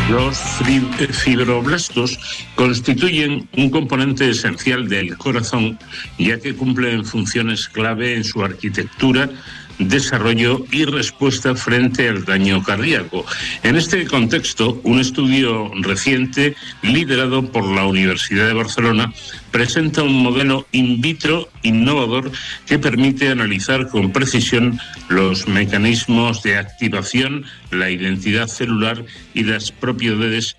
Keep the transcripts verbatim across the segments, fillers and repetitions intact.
Los fibroblastos constituyen un componente esencial del corazón, ya que cumplen funciones clave en su arquitectura, desarrollo y respuesta frente al daño cardíaco. En este contexto, un estudio reciente liderado por la Universidad de Barcelona presenta un modelo in vitro innovador que permite analizar con precisión los mecanismos de activación, la identidad celular y las propiedades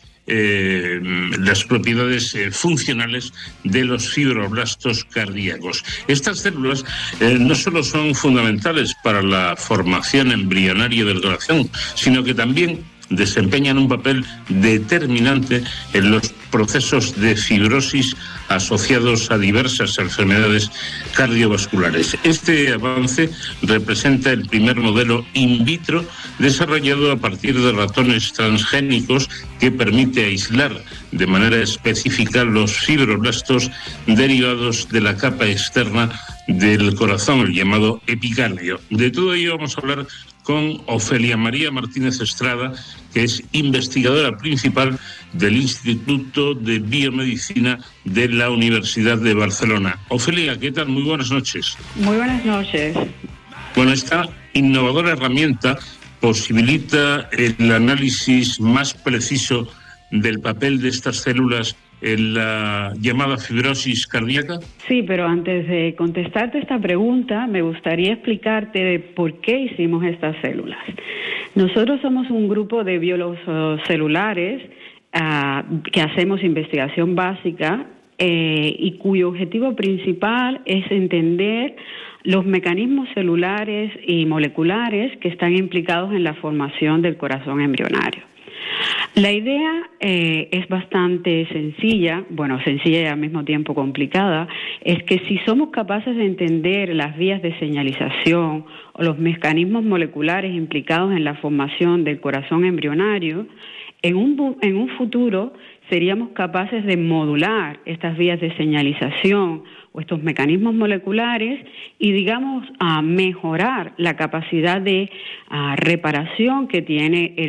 Eh, las propiedades eh, funcionales de los fibroblastos cardíacos. Estas células eh, no solo son fundamentales para la formación embrionaria del corazón, sino que también desempeñan un papel determinante en los procesos de fibrosis asociados a diversas enfermedades cardiovasculares. Este avance representa el primer modelo in vitro desarrollado a partir de ratones transgénicos que permite aislar de manera específica los fibroblastos derivados de la capa externa del corazón, el llamado epicardio. De todo ello vamos a hablar con Ofelia María Martínez Estrada, que es investigadora principal del Instituto de Biomedicina de la Universidad de Barcelona. Ofelia, ¿qué tal? Muy buenas noches. Muy buenas noches. Bueno, esta innovadora herramienta posibilita el análisis más preciso del papel de estas células en la llamada fibrosis cardíaca. Sí, pero antes de contestarte esta pregunta, me gustaría explicarte de por qué hicimos estas células. Nosotros somos un grupo de biólogos celulares uh, que hacemos investigación básica eh, y cuyo objetivo principal es entender los mecanismos celulares y moleculares que están implicados en la formación del corazón embrionario. La idea eh, es bastante sencilla, bueno, sencilla y al mismo tiempo complicada, es que si somos capaces de entender las vías de señalización o los mecanismos moleculares implicados en la formación del corazón embrionario, en un, en un futuro seríamos capaces de modular estas vías de señalización o estos mecanismos moleculares y, digamos, a mejorar la capacidad de a, reparación que tiene el